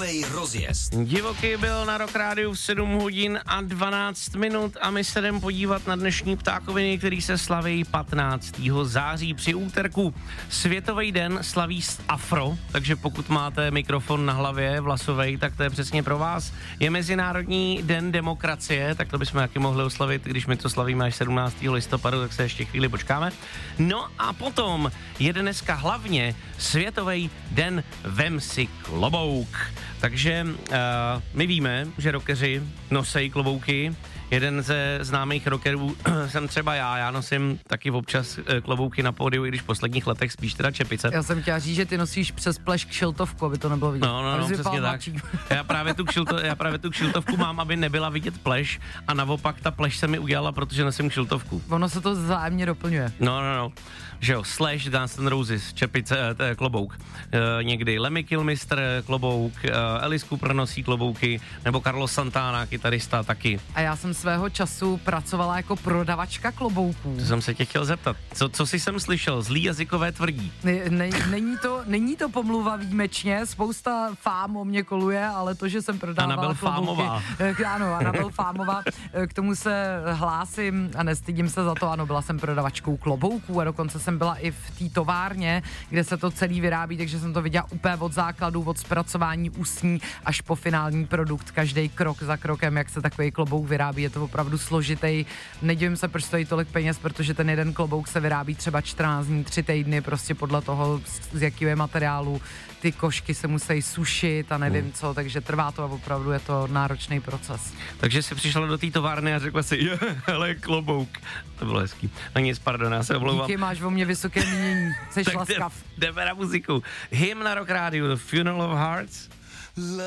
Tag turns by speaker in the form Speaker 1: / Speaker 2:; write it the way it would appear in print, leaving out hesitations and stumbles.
Speaker 1: Světovej rozjezd.
Speaker 2: Divoký byl na Rock Rádiu v 7 hodin a 12 minut a my se jdeme podívat na dnešní ptákoviny, který se slaví 15. září při úterku. Světový den slaví afro, takže pokud máte mikrofon na hlavě vlasovej, tak to je přesně pro vás. Je Mezinárodní den demokracie, tak to bychom taky mohli oslavit, když my to slavíme až 17. listopadu, tak se ještě chvíli počkáme. No a potom je dneska hlavně Světový den Vem si klobouk. Takže my víme, že rockeři nosejí klobouky. Jeden ze známých rockerů jsem třeba já nosím taky občas klobouky na pódiu, i když v posledních letech spíš teda čepice.
Speaker 3: Já jsem chtěla říct, že ty nosíš přes pleš kšiltovku, aby to nebylo vidět.
Speaker 2: No, přesně tak. Já právě tu kšiltovku mám, aby nebyla vidět pleš a naopak ta pleš se mi udělala, protože nosím kšiltovku.
Speaker 3: Ono se to vzájemně doplňuje.
Speaker 2: No. Že jo, Slash, Guns N' Roses, čepice, klobouk. Někdy Lemmy Kilmister, klobouk, Alice Cooper nosí klobouky, nebo Carlos Santana, kytarista, taky.
Speaker 3: A já jsem svého času pracovala jako prodavačka klobouků.
Speaker 2: To jsem se tě chtěl zeptat. Co jsi jsem slyšel? Zlý jazykové tvrdí.
Speaker 3: Není to pomluva výjimečně, spousta fám o mě koluje, ale to, že jsem prodávala
Speaker 2: Anabel
Speaker 3: klobouky.
Speaker 2: Fámová.
Speaker 3: Ano, Anabel Fámová, k tomu se hlásím a nestydím se za to, ano, byla jsem prodavačkou klobouků a dokonce jsem byla i v té továrně, kde se to celý vyrábí, takže jsem to viděla úplně od základu, od zpracování ústní až po finální produkt, každý krok za krokem, jak se takový klobouk vyrábí, je to opravdu složitý. Nedivím se, proč stojí tolik peněz, protože ten jeden klobouk se vyrábí třeba 14 dní, 3 týdny, prostě podle toho, z jakého je materiálu. Ty košky se musí sušit a nevím co, takže trvá to a opravdu je to náročný proces.
Speaker 2: Takže jsi přišla do té továrny a řekla si, hele, klobouk. To bylo hezký. No nic, pardon, já se omlouvám.
Speaker 3: Díky, máš o mě vysoké mínění, jsi laskav.
Speaker 2: Jdeme na muziku. Hymn na Rock Rádiu, The Funeral of Hearts.